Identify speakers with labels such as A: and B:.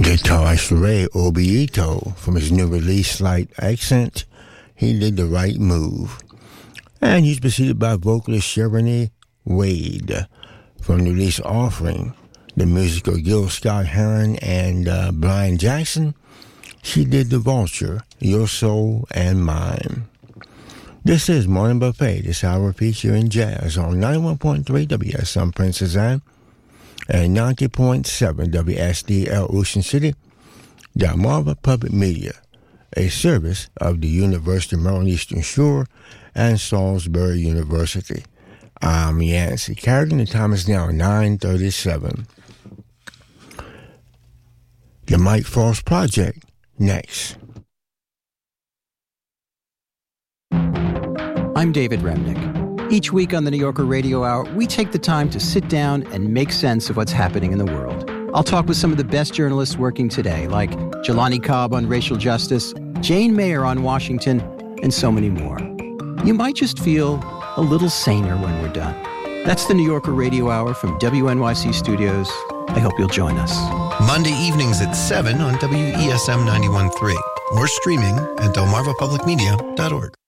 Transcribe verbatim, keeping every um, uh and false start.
A: Guitarist Ray Obieto, from his new release Slight Accent, he did the right move. And he's preceded by vocalist Sheranie Wade from the release Offering, the music of Gil Scott-Heron and uh, Brian Jackson. She did The Vulture, Your Soul and Mine. This is Morning Buffet, this hour featuring jazz on ninety-one point three W S M Princess Anne and ninety point seven W S D L Ocean City, Delmarva Public Media, a service of the University of Maryland Eastern Shore and Salisbury University. I'm Yancey Carrigan. The time is now nine thirty-seven. The Mike Frost Project, next.
B: I'm David Remnick. Each week on the New Yorker Radio Hour, we take the time to sit down and make sense of what's happening in the world. I'll talk with some of the best journalists working today, like Jelani Cobb on racial justice, Jane Mayer on Washington, and so many more. You might just feel a little saner when we're done. That's the New Yorker Radio Hour from W N Y C Studios. I hope you'll join us.
C: Monday evenings at seven on W E S M ninety-one point three or streaming at delmarva public media dot org.